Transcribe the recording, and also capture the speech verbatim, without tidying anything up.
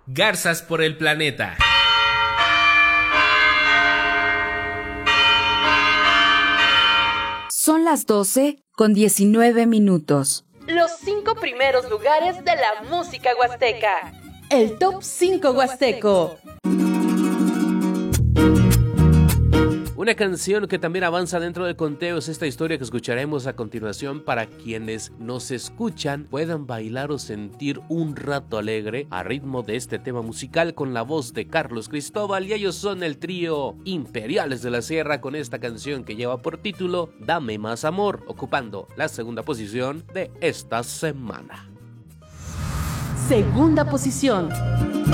Garzas por el planeta. Son las doce con diecinueve minutos. Los cinco primeros lugares de la música huasteca. El Top cinco Huasteco. Una canción que también avanza dentro del conteo es esta historia que escucharemos a continuación para quienes nos escuchan puedan bailar o sentir un rato alegre a ritmo de este tema musical con la voz de Carlos Cristóbal, y ellos son el trío Imperiales de la Sierra con esta canción que lleva por título Dame Más Amor, ocupando la segunda posición de esta semana. Segunda posición.